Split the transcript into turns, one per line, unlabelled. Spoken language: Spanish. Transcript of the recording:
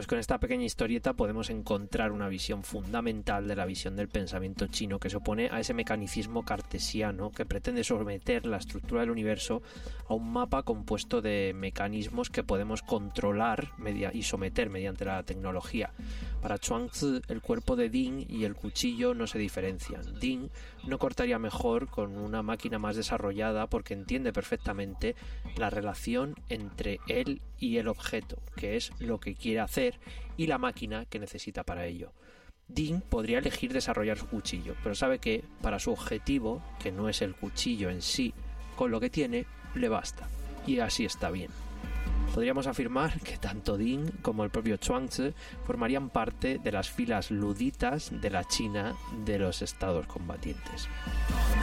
Pues con esta pequeña historieta podemos encontrar una visión fundamental de la visión del pensamiento chino que se opone a ese mecanicismo cartesiano que pretende someter la estructura del universo a un mapa compuesto de mecanismos que podemos controlar y someter mediante la tecnología. Para Chuang-Tzu, el cuerpo de Ding y el cuchillo no se diferencian. Ding no cortaría mejor con una máquina más desarrollada porque entiende perfectamente la relación entre él y el objeto, que es lo que quiere hacer, y la máquina que necesita para ello. Ding podría elegir desarrollar su cuchillo, pero sabe que para su objetivo, que no es el cuchillo en sí, con lo que tiene le basta, y así está bien. Podríamos afirmar que tanto Ding como el propio Chuang-Tzu formarían parte de las filas luditas de la China de los estados combatientes.